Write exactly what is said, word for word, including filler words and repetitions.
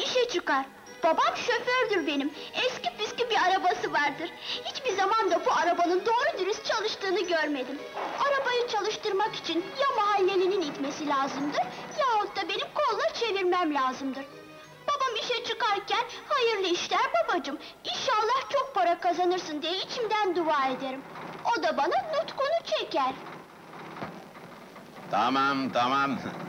işe çıkar. Babam şofördür benim. Eski püskü bir arabası vardır. Hiçbir zaman da bu arabanın doğru dürüst çalıştığını görmedim. Arabayı çalıştırmak için ya mahallelinin itmesi lazımdır, yahut da benim kolla çevirmem lazımdır. Babam işe çıkarken, hayırlı işler babacığım, İnşallah çok para kazanırsın diye içimden dua ederim. O da bana nutkunu çeker. Tamam, tamam.